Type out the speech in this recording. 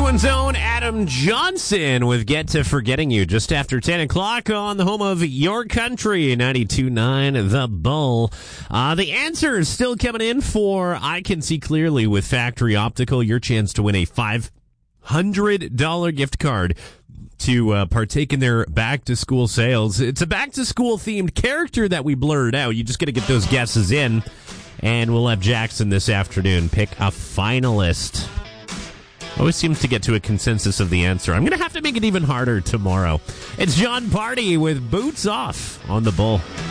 One's own Adam Johnson with Get to Forgetting You just after 10 o'clock on the home of your country, 92.9 The Bull. The answer is still coming in for I Can See Clearly with Factory Optical. Your chance to win a $500 gift card to partake in their back-to-school sales. It's a back-to-school themed character that we blurred out. You just got to get those guesses in, and we'll have Jackson this afternoon pick a finalist. Always seems to get to a consensus of the answer. I'm going to have to make it even harder tomorrow. It's John Party with Boots Off on The Bull.